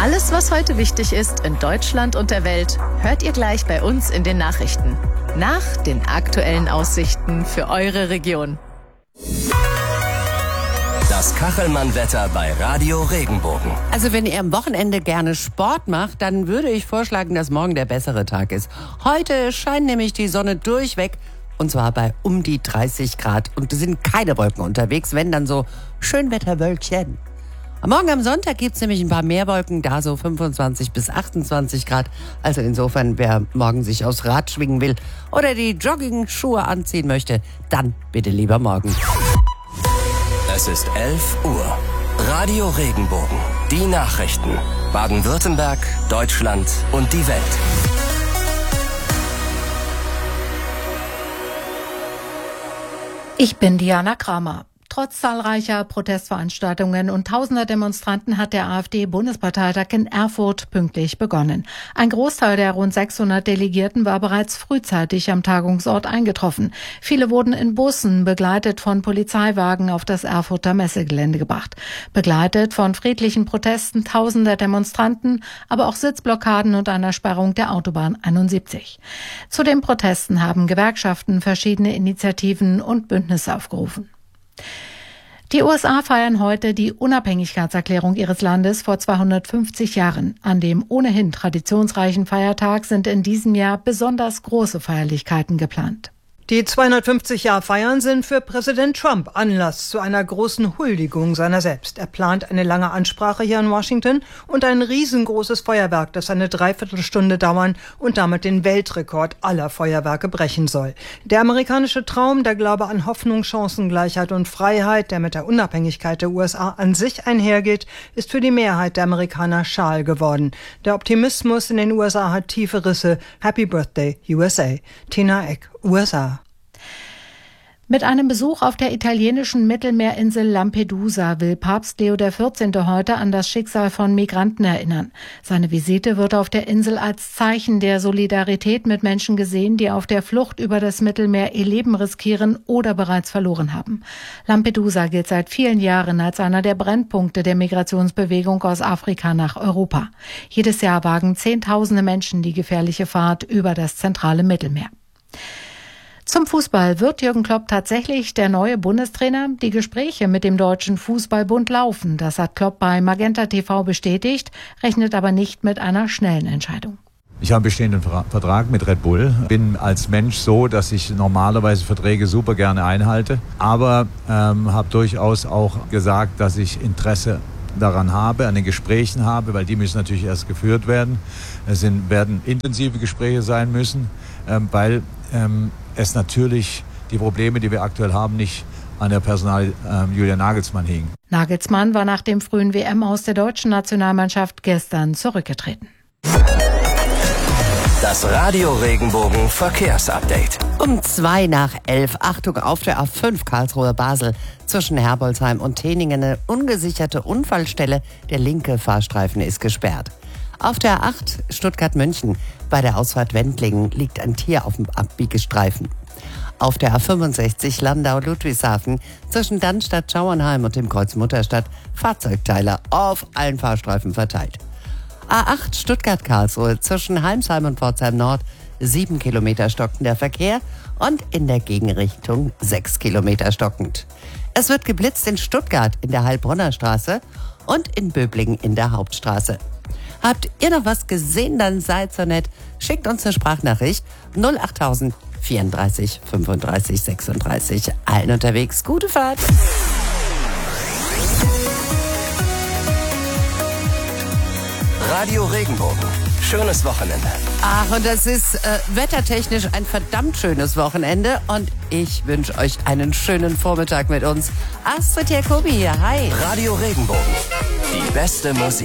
Alles, was heute wichtig ist in Deutschland und der Welt, hört ihr gleich bei uns in den Nachrichten. Nach den aktuellen Aussichten für eure Region. Das Kachelmann-Wetter bei Radio Regenbogen. Also wenn ihr am Wochenende gerne Sport macht, dann würde ich vorschlagen, dass morgen der bessere Tag ist. Heute scheint nämlich die Sonne durchweg, und zwar bei um die 30 Grad. Und es sind keine Wolken unterwegs, wenn dann so Schönwetterwölkchen. Morgen am Sonntag gibt es nämlich ein paar mehr Wolken, da so 25 bis 28 Grad. Also insofern, wer morgen sich aufs Rad schwingen will oder die Jogging-Schuhe anziehen möchte, dann bitte lieber morgen. Es ist 11 Uhr. Radio Regenbogen. Die Nachrichten. Baden-Württemberg, Deutschland und die Welt. Ich bin Diana Kramer. Trotz zahlreicher Protestveranstaltungen und tausender Demonstranten hat der AfD-Bundesparteitag in Erfurt pünktlich begonnen. Ein Großteil der rund 600 Delegierten war bereits frühzeitig am Tagungsort eingetroffen. Viele wurden in Bussen, begleitet von Polizeiwagen, auf das Erfurter Messegelände gebracht. Begleitet von friedlichen Protesten tausender Demonstranten, aber auch Sitzblockaden und einer Sperrung der Autobahn 71. Zu den Protesten haben Gewerkschaften verschiedene Initiativen und Bündnisse aufgerufen. Die USA feiern heute die Unabhängigkeitserklärung ihres Landes vor 250 Jahren. An dem ohnehin traditionsreichen Feiertag sind in diesem Jahr besonders große Feierlichkeiten geplant. Die 250-Jahr-Feiern sind für Präsident Trump Anlass zu einer großen Huldigung seiner selbst. Er plant eine lange Ansprache hier in Washington und ein riesengroßes Feuerwerk, das eine Dreiviertelstunde dauern und damit den Weltrekord aller Feuerwerke brechen soll. Der amerikanische Traum, der Glaube an Hoffnung, Chancengleichheit und Freiheit, der mit der Unabhängigkeit der USA an sich einhergeht, ist für die Mehrheit der Amerikaner schal geworden. Der Optimismus in den USA hat tiefe Risse. Happy Birthday, USA. Tina Eck, USA. Mit einem Besuch auf der italienischen Mittelmeerinsel Lampedusa will Papst Leo XIV. Heute an das Schicksal von Migranten erinnern. Seine Visite wird auf der Insel als Zeichen der Solidarität mit Menschen gesehen, die auf der Flucht über das Mittelmeer ihr Leben riskieren oder bereits verloren haben. Lampedusa gilt seit vielen Jahren als einer der Brennpunkte der Migrationsbewegung aus Afrika nach Europa. Jedes Jahr wagen Zehntausende Menschen die gefährliche Fahrt über das zentrale Mittelmeer. Zum Fußball. Wird Jürgen Klopp tatsächlich der neue Bundestrainer? Die Gespräche mit dem Deutschen Fußballbund laufen. Das hat Klopp bei Magenta TV bestätigt, rechnet aber nicht mit einer schnellen Entscheidung. Ich habe einen bestehenden Vertrag mit Red Bull. Bin als Mensch so, dass ich normalerweise Verträge super gerne einhalte. Aber habe durchaus auch gesagt, dass ich Interesse daran habe, an den Gesprächen habe, weil die müssen natürlich erst geführt werden. Werden intensive Gespräche sein müssen, weil es natürlich die Probleme, die wir aktuell haben, nicht an der Personal Julian Nagelsmann hingen. Nagelsmann war nach dem frühen WM-Aus der deutschen Nationalmannschaft gestern zurückgetreten. Das Radio Regenbogen Verkehrsupdate. Um 11:02. Achtung, auf der A5 Karlsruhe-Basel zwischen Herbolzheim und Teningen eine ungesicherte Unfallstelle. Der linke Fahrstreifen ist gesperrt. Auf der A8 Stuttgart-München bei der Ausfahrt Wendlingen liegt ein Tier auf dem Abbiegestreifen. Auf der A65 Landau-Ludwigshafen zwischen Dannstatt-Schauernheim und dem Kreuz Mutterstadt Fahrzeugteiler auf allen Fahrstreifen verteilt. A8 Stuttgart-Karlsruhe zwischen Halmsheim und Pforzheim Nord 7 Kilometer stockend der Verkehr und in der Gegenrichtung 6 Kilometer stockend. Es wird geblitzt in Stuttgart in der Heilbronner Straße und in Böblingen in der Hauptstraße. Habt ihr noch was gesehen, dann seid so nett. Schickt uns eine Sprachnachricht 08000 34 35 36. Allen unterwegs, gute Fahrt. Radio Regenbogen. Schönes Wochenende. Ach, und das ist wettertechnisch ein verdammt schönes Wochenende. Und ich wünsche euch einen schönen Vormittag mit uns. Astrid Jacobi hier, hi. Radio Regenbogen. Die beste Musik.